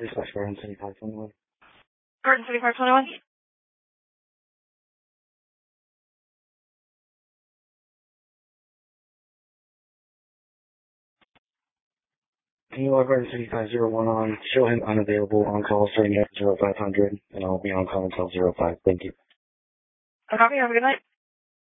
Dispatch Garden City 521. Garden City 521. Can you log Garden City 501 on? Show him unavailable on call starting at 0500, and I'll be on call until 05. Thank you. I copy. Have a good night.